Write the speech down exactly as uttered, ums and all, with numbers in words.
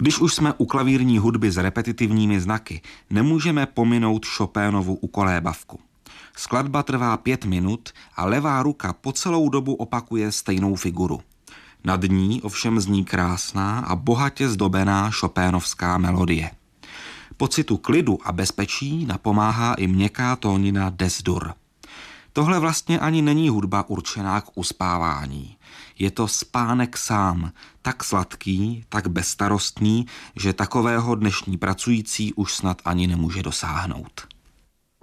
Když už jsme u klavírní hudby s repetitivními znaky, nemůžeme pominout Chopinovu ukolébavku. Skladba trvá pět minut a levá ruka po celou dobu opakuje stejnou figuru. Nad ní ovšem zní krásná a bohatě zdobená Chopinovská melodie. Pocitu klidu a bezpečí napomáhá i měkká tónina des-dur. Tohle vlastně ani není hudba určená k uspávání. Je to spánek sám, tak sladký, tak bezstarostný, že takového dnešní pracující už snad ani nemůže dosáhnout.